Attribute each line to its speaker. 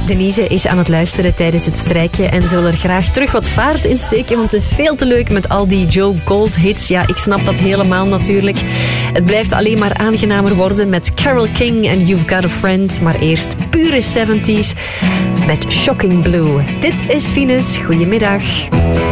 Speaker 1: Denise is aan het luisteren tijdens het strijkje en ze wil er graag terug wat vaart in steken, want het is veel te leuk met al die Joe Gold hits. Ja, ik snap dat helemaal natuurlijk. Het blijft alleen maar aangenamer worden met Carole King en You've Got a Friend, maar eerst pure 70s met Shocking Blue. Dit is Venus. Goedemiddag.